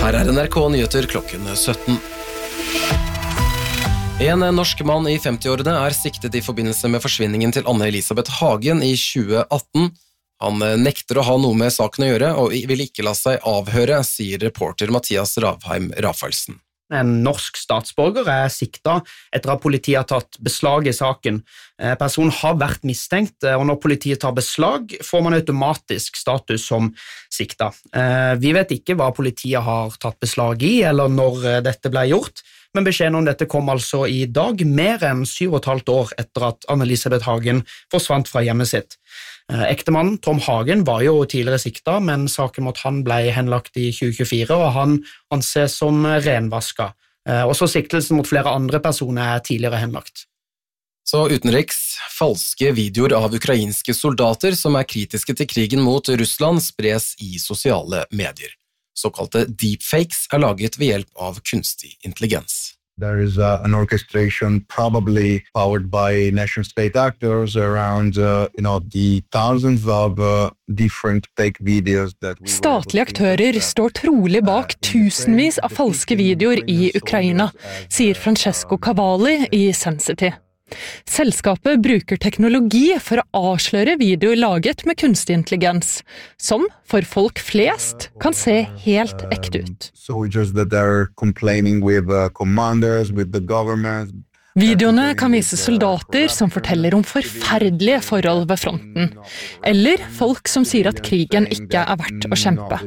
Her NRK Nyheter klokken 17. En norsk mann i 50-årene siktet i forbindelse med forsvinningen til Anne-Elisabeth Hagen i 2018. Han nekter å ha noe med saken å gjøre, og vil ikke la seg avhøre, sier reporter Mathias Ravheim Rafaelsen. En norsk statsborger siktet etter at politiet har tatt beslag i saken. Personen har vært mistenkt, og når politiet tar beslag, får man automatisk status som siktet. Vi vet ikke hva politiet har tatt beslag i, eller når dette ble gjort, men beskjeden om dette kom altså i dag, mer enn 7,5 år etter at Anne-Elisabeth Hagen forsvant fra hjemmet sitt. Ektemannen Tom Hagen var jo tidligere siktet, men saken mot han ble henlagt i 2024, og han anses som renvaska. Også siktelsen mot flere andre personer tidligere henlagt. Så utenriks, falske videoer av ukrainske soldater som kritiske til krigen mot Russland spres i sosiale medier. Såkalte deepfakes laget ved hjelp av kunstig intelligens. There is an orchestration probably powered by nation-state actors around the thousands of different fake videos that Statlige aktører står trolig bak tusenvis av falske videoer i Ukraina, sier Francesco Cavalli i Sensitive. Selskapet bruker teknologi for å avsløre videoer laget med kunstig intelligens, som for folk flest kan se helt ekte ut. Videoene kan vise soldater som forteller om forferdelige forhold ved fronten, eller folk som sier at krigen ikke verdt å kjempe.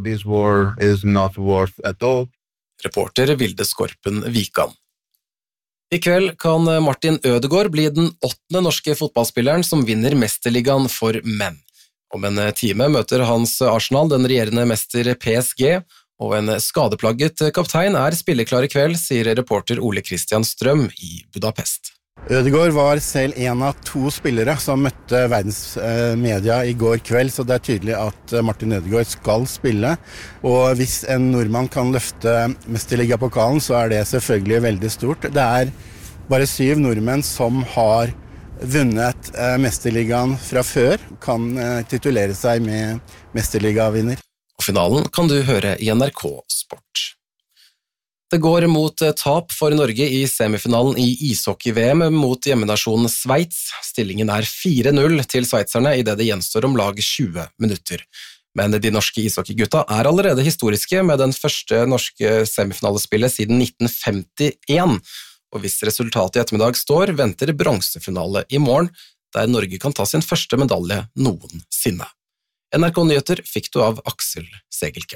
Reporter Vilde Skorpen Vikan. I kveld kan Martin Ødegaard bli den 8. norske fotballspilleren som vinner Mesterligaen for menn. Om en time møter hans Arsenal den regjerende mester PSG, og en skadeplagget kaptein spilleklar i kveld, sier reporter Ole Christian Strøm i Budapest. Ødegaard var selv en av 2 spillere som møtte verdens media i går kveld, så det tydelig at Martin Ødegaard skal spille. Og hvis en nordmann kan løfte Mesterligapokalen, så det selvfølgelig veldig stort. Det bare 7 nordmenn som har vunnet Mesterligaen fra før, kan titulere seg med Mesterligavinner. Og finalen kan du høre i NRK Sport. Det går mot tap for Norge i semifinalen i ishockey-VM mot hjemmenasjonen Sveits. Stillingen 4-0 til sveitserne i det gjenstår om lag 20 minutter. Men de norske ishockeygutta allerede historiske med den første norske semifinalespillet siden 1951. Og hvis resultatet i ettermiddag står, venter bronsefinale i morgen, der Norge kan ta sin første medalje noensinne. NRK Nyheter fikk du av Aksel Segelke.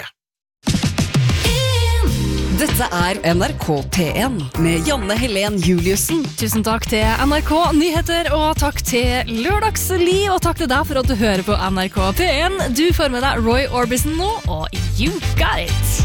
Dette NRK P1 med Janne Helen Juliussen. Tusen takk til NRK Nyheter, og takk til Lørdagsli, og takk til deg for at du hører på NRK P1. Du får med deg Roy Orbison nå, og You Got It!